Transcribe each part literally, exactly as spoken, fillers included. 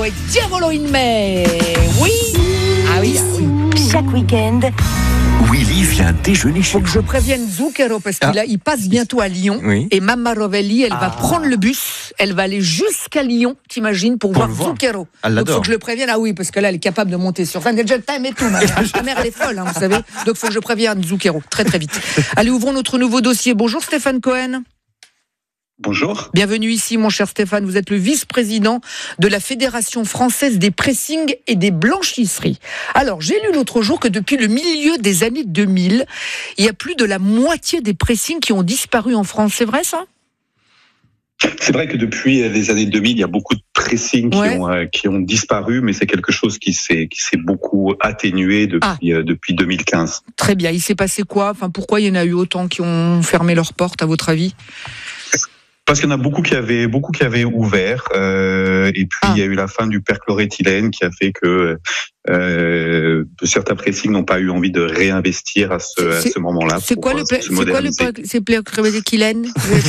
avec Diavolo in Me. Oui. Ah oui, ah oui. Chaque week-end, Willy vient déjeuner chez Faut que je prévienne Zucchero parce qu'il Ah. a- il passe bientôt à Lyon. Oui. Et Mamma Rovelli, elle va Ah. prendre le bus. Elle va aller jusqu'à Lyon, t'imagines, pour, Pour voir le voir. Zucchero. Elle Donc l'adore. faut que je le prévienne. Ah oui, parce que là, elle est capable de monter sur scène. Je t'aime et tout. Ma mère, ma mère, elle est folle, hein, vous savez. Donc faut que je prévienne Zucchero très très vite. Allez, ouvrons notre nouveau dossier. Bonjour Stéphane Cohen. Bonjour. Bienvenue ici, mon cher Stéphane. Vous êtes le vice-président de la Fédération française des pressings et des blanchisseries. Alors, j'ai lu l'autre jour que depuis le milieu des années deux mille, il y a plus de la moitié des pressings qui ont disparu en France. C'est vrai, ça ? C'est vrai que depuis les années deux mille, il y a beaucoup de pressings qui, Ouais. ont, euh, qui ont disparu, mais c'est quelque chose qui s'est, qui s'est beaucoup atténué depuis, euh, depuis deux mille quinze. Très bien. Il s'est passé quoi ? Enfin, pourquoi il y en a eu autant qui ont fermé leurs portes, à votre avis ? Parce qu'il y en a beaucoup qui avaient, beaucoup qui avaient ouvert, euh, et puis Ah. il y a eu la fin du perchloréthylène qui a fait que euh, certains pressings n'ont pas eu envie de réinvestir à ce, à C'est- ce moment-là. C'est pour, quoi euh, le pla- se c'est quoi le moderniser. pla- c'est Pléocrémédéquilène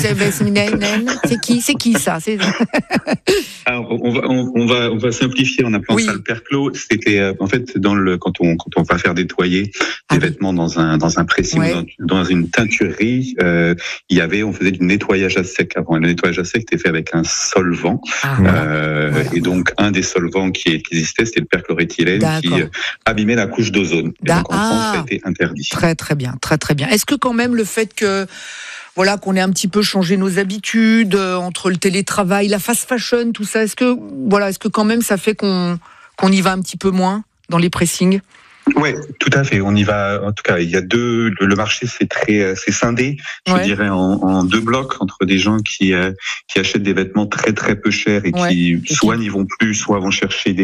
C'est qui C'est qui ça C'est Alors, on va, on, on va, on va simplifier en appelant Oui. ça le perclos. C'était, euh, en fait, dans le, quand on, quand on va faire nettoyer Ah des oui. vêtements dans un, dans un pressing, Ouais. dans, dans une teinturerie, euh, il y avait, on faisait du nettoyage à sec avant. Et le nettoyage à sec était fait avec un solvant. Ah, Euh, Voilà. Et donc, un des solvants qui, qui existait, c'était le perchloréthylène qui D'accord. euh, abîmait la couche d'ozone. Et Da- donc, en France, ça ah. a été interdit. Très très bien, très très bien. Est-ce que quand même le fait que voilà qu'on ait un petit peu changé nos habitudes euh, entre le télétravail, la fast fashion, tout ça, est-ce que voilà, est-ce que quand même ça fait qu'on qu'on y va un petit peu moins dans les pressings ? Ouais, tout à fait. On y va. En tout cas, il y a deux. Le, le marché c'est très, euh, c'est scindé. Je Ouais. dirais en, en deux blocs entre des gens qui euh, qui achètent des vêtements très très peu chers et Ouais. qui Et soit qui- n'y vont plus, soit vont chercher des